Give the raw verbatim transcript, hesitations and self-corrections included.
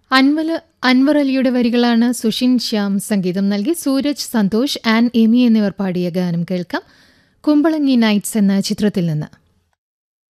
അൻവല അൻവർ അലിയുടെ വരികളാണ് സുഷിൻ ശ്യാം സംഗീതം നൽകി സൂരജ്, സന്തോഷ്, ആൻ എമി എന്നിവർ പാടിയ ഗാനം കേൾക്കാം. കുമ്പളങ്ങി നൈറ്റ്സ് എന്ന ചിത്രത്തിൽ നിന്ന്.